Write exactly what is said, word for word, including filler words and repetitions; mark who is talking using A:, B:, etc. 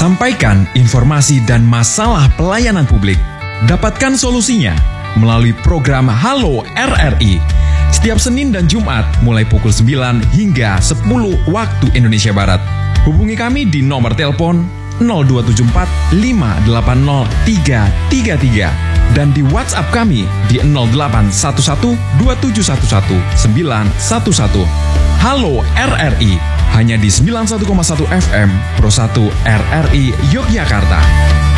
A: Sampaikan informasi dan masalah pelayanan publik. Dapatkan solusinya melalui program Halo R R I. Setiap Senin dan Jumat mulai pukul sembilan hingga sepuluh waktu Indonesia Barat. Hubungi kami di nomor telepon nol dua tujuh empat lima delapan nol tiga tiga tiga dan di WhatsApp kami di nol delapan satu satu dua tujuh satu satu sembilan satu satu. Halo R R I, hanya di sembilan puluh satu koma satu F M Pro satu R R I Yogyakarta.